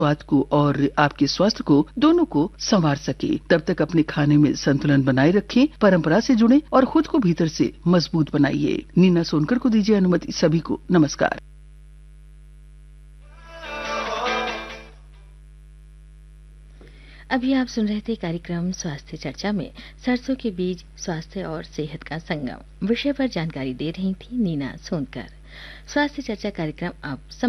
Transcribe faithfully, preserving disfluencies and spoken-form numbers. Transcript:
स्वाद को और आपके स्वास्थ्य को दोनों को संवार सके। तब तक अपने खाने में संतुलन बनाए रखें, परंपरा से जुड़े और खुद को भीतर से मजबूत बनाइए। नीना सोनकर को दीजिए अनुमति। सभी को नमस्कार। अभी आप सुन रहे थे कार्यक्रम स्वास्थ्य चर्चा में सरसों के बीज स्वास्थ्य और सेहत का संगम विषय पर जानकारी दे रही थी नीना सोनकर। स्वास्थ्य चर्चा कार्यक्रम अब